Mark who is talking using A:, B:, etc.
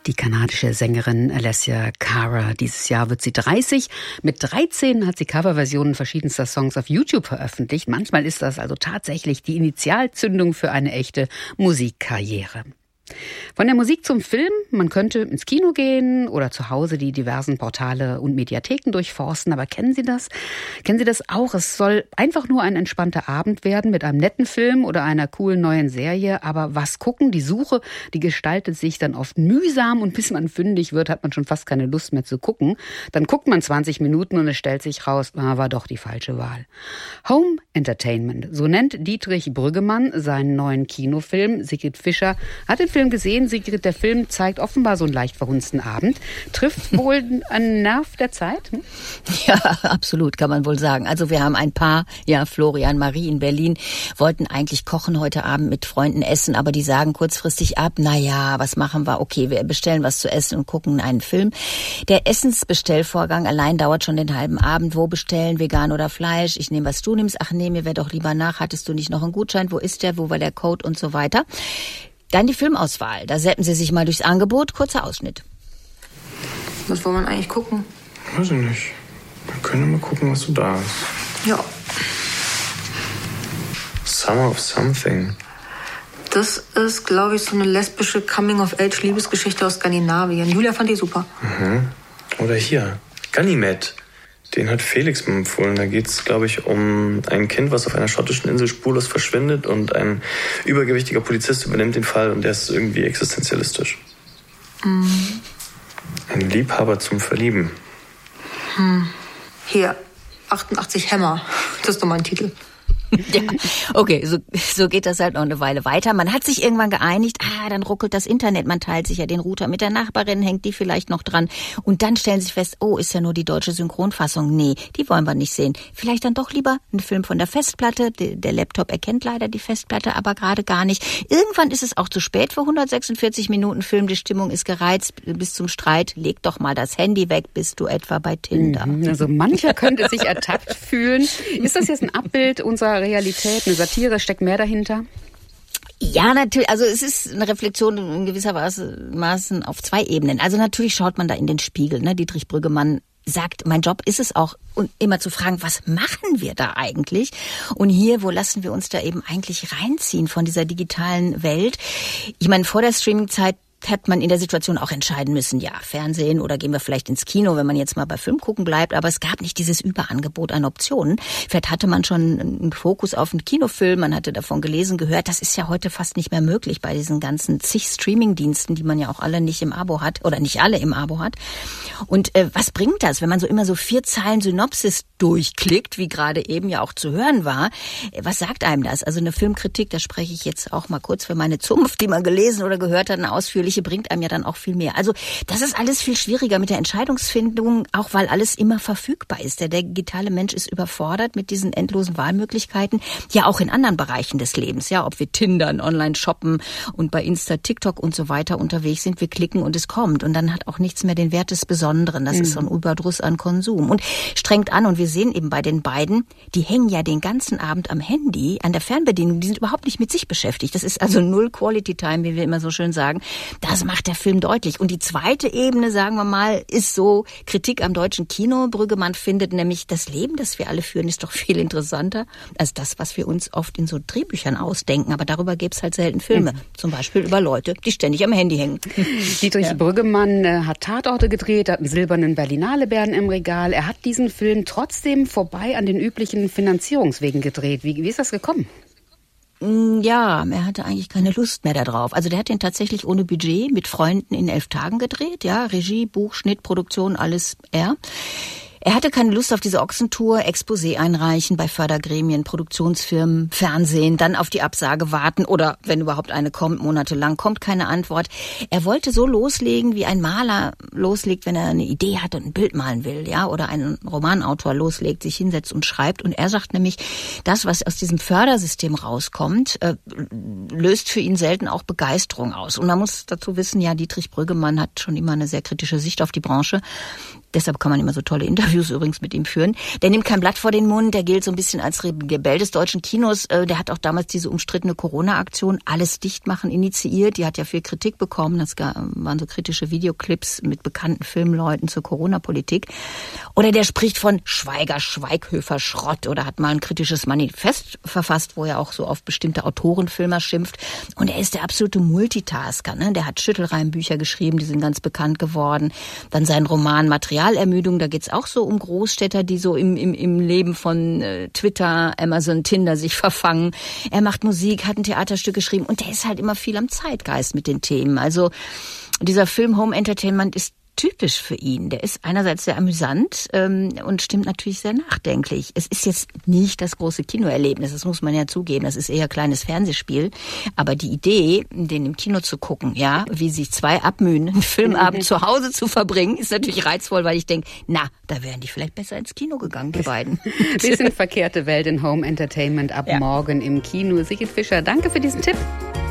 A: Die kanadische Sängerin Alessia Cara. Dieses Jahr wird sie 30. Mit 13 hat sie Coverversionen verschiedenster Songs auf YouTube veröffentlicht. Manchmal ist das also tatsächlich die Initialzündung für eine echte Musikkarriere. Von der Musik zum Film, man könnte ins Kino gehen oder zu Hause die diversen Portale und Mediatheken durchforsten. Aber kennen Sie das? Kennen Sie das auch? Es soll einfach nur ein entspannter Abend werden mit einem netten Film oder einer coolen neuen Serie. Aber was gucken? Die Suche, die gestaltet sich dann oft mühsam und bis man fündig wird, hat man schon fast keine Lust mehr zu gucken. Dann guckt man 20 Minuten und es stellt sich raus, war doch die falsche Wahl. Home Entertainment, so nennt Dietrich Brüggemann seinen neuen Kinofilm. Sigrid Fischer hat den Film gesehen. Sigrid, der Film zeigt offenbar so einen leicht verhunzten Abend. Trifft wohl einen Nerv der Zeit?
B: Ja, absolut, kann man wohl sagen. Also wir haben ein Paar, Florian, Marie in Berlin, wollten eigentlich kochen heute Abend mit Freunden essen, aber die sagen kurzfristig ab, was machen wir? Okay, wir bestellen was zu essen und gucken einen Film. Der Essensbestellvorgang allein dauert schon den halben Abend. Wo bestellen, vegan oder Fleisch? Ich nehme, was du nimmst. Ach nee, mir wäre doch lieber nach. Hattest du nicht noch einen Gutschein? Wo ist der? Wo war der Code? Und so weiter. Dann die Filmauswahl. Da seppen Sie sich mal durchs Angebot. Kurzer Ausschnitt.
C: Was wollen wir eigentlich gucken?
D: Weiß ich nicht. Wir können mal gucken, was so da ist.
C: Ja.
D: Summer of Something.
C: Das ist, glaube ich, so eine lesbische Coming-of-Age-Liebesgeschichte aus Skandinavien. Julia fand die super.
D: Mhm. Oder hier, Ganymed. Den hat Felix mir empfohlen. Da geht es, glaube ich, um ein Kind, was auf einer schottischen Insel spurlos verschwindet und ein übergewichtiger Polizist übernimmt den Fall und der ist irgendwie existenzialistisch.
C: Mhm.
D: Ein Liebhaber zum Verlieben.
C: Hier, 88 Hämmer. Das ist doch mein Titel.
B: Ja, okay, so geht das halt noch eine Weile weiter. Man hat sich irgendwann geeinigt, dann ruckelt das Internet, man teilt sich ja den Router mit der Nachbarin, hängt die vielleicht noch dran und dann stellen sich fest, ist ja nur die deutsche Synchronfassung. Nee, die wollen wir nicht sehen. Vielleicht dann doch lieber ein Film von der Festplatte. Der Laptop erkennt leider die Festplatte, aber gerade gar nicht. Irgendwann ist es auch zu spät für 146 Minuten Film, die Stimmung ist gereizt bis zum Streit. Leg doch mal das Handy weg, bist du etwa bei Tinder.
A: Also mancher könnte sich ertappt fühlen. Ist das jetzt ein Abbild unserer Realität, eine Satire, steckt mehr dahinter?
B: Ja, natürlich. Also es ist eine Reflexion in gewisser Maßen auf zwei Ebenen. Also natürlich schaut man da in den Spiegel. Ne? Dietrich Brüggemann sagt, mein Job ist es auch, immer zu fragen, was machen wir da eigentlich? Und hier, wo lassen wir uns da eben eigentlich reinziehen von dieser digitalen Welt? Ich meine, vor der Streaming-Zeit hat man in der Situation auch entscheiden müssen, Fernsehen oder gehen wir vielleicht ins Kino, wenn man jetzt mal bei Film gucken bleibt. Aber es gab nicht dieses Überangebot an Optionen. Vielleicht hatte man schon einen Fokus auf einen Kinofilm, man hatte davon gelesen, gehört. Das ist ja heute fast nicht mehr möglich bei diesen ganzen zig Streaming-Diensten, die man ja auch alle nicht im Abo hat oder nicht alle im Abo hat. Und was bringt das, wenn man so immer so 4 Zeilen Synopsis durchklickt, wie gerade eben ja auch zu hören war? Was sagt einem das? Also eine Filmkritik, da spreche ich jetzt auch mal kurz für meine Zunft, die man gelesen oder gehört hat, eine ausführliche bringt einem ja dann auch viel mehr. Also das ist alles viel schwieriger mit der Entscheidungsfindung, auch weil alles immer verfügbar ist. Der digitale Mensch ist überfordert mit diesen endlosen Wahlmöglichkeiten, ja auch in anderen Bereichen des Lebens. Ja, ob wir tindern, online shoppen und bei Insta, TikTok und so weiter unterwegs sind, wir klicken und es kommt. Und dann hat auch nichts mehr den Wert des Besonderen. Das ist so ein Überdruss an Konsum. Und strengt an, und wir sehen eben bei den beiden, die hängen ja den ganzen Abend am Handy, an der Fernbedienung, die sind überhaupt nicht mit sich beschäftigt. Das ist also null Quality Time, wie wir immer so schön sagen. Das macht der Film deutlich. Und die zweite Ebene, sagen wir mal, ist so Kritik am deutschen Kino. Brüggemann findet nämlich, das Leben, das wir alle führen, ist doch viel interessanter als das, was wir uns oft in so Drehbüchern ausdenken. Aber darüber gibt's halt selten Filme. Zum Beispiel über Leute, die ständig am Handy hängen.
A: Dietrich Brüggemann hat Tatorte gedreht, hat einen silbernen Berlinale Bären im Regal. Er hat diesen Film trotzdem vorbei an den üblichen Finanzierungswegen gedreht. Wie ist das gekommen?
B: Ja, er hatte eigentlich keine Lust mehr darauf. Also der hat den tatsächlich ohne Budget mit Freunden in 11 Tagen gedreht. Ja, Regie, Buch, Schnitt, Produktion, alles er. Er hatte keine Lust auf diese Ochsentour, Exposé einreichen bei Fördergremien, Produktionsfirmen, Fernsehen, dann auf die Absage warten oder, wenn überhaupt eine kommt, monatelang kommt keine Antwort. Er wollte so loslegen, wie ein Maler loslegt, wenn er eine Idee hat und ein Bild malen will, ja, oder ein Romanautor loslegt, sich hinsetzt und schreibt. Und er sagt nämlich, das, was aus diesem Fördersystem rauskommt, löst für ihn selten auch Begeisterung aus. Und man muss dazu wissen, ja, Dietrich Brüggemann hat schon immer eine sehr kritische Sicht auf die Branche. Deshalb kann man immer so tolle Interviews übrigens mit ihm führen. Der nimmt kein Blatt vor den Mund, der gilt so ein bisschen als Rebell des deutschen Kinos. Der hat auch damals diese umstrittene Corona-Aktion Alles dicht machen initiiert. Die hat ja viel Kritik bekommen. Das waren so kritische Videoclips mit bekannten Filmleuten zur Corona-Politik. Oder der spricht von Schweighöfer Schrott oder hat mal ein kritisches Manifest verfasst, wo er auch so auf bestimmte Autorenfilmer schimpft. Und er ist der absolute Multitasker, ne? Der hat Schüttelreimbücher geschrieben, die sind ganz bekannt geworden. Dann sein Roman Materialermüdung, da geht's auch so um Großstädter, die so im Leben von Twitter, Amazon, Tinder sich verfangen. Er macht Musik, hat ein Theaterstück geschrieben und der ist halt immer viel am Zeitgeist mit den Themen. Also dieser Film Home Entertainment ist typisch für ihn. Der ist einerseits sehr amüsant und stimmt natürlich sehr nachdenklich. Es ist jetzt nicht das große Kinoerlebnis, das muss man ja zugeben. Das ist eher ein kleines Fernsehspiel. Aber die Idee, den im Kino zu gucken, ja, wie sich zwei abmühen, einen Filmabend zu Hause zu verbringen, ist natürlich reizvoll, weil ich denke, da wären die vielleicht besser ins Kino gegangen, die beiden.
A: Bisschen verkehrte Welt in Home Entertainment ab morgen im Kino. Sigrid Fischer, danke für diesen Tipp.